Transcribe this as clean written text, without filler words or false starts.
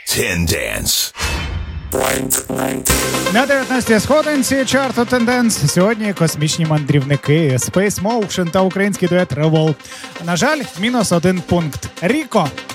Tendance. На 19-й сходинці чарту Tendance сьогодні космічні мандрівники Space Motion та український дует Revolve. На жаль, мінус 1 пункт. Ріко.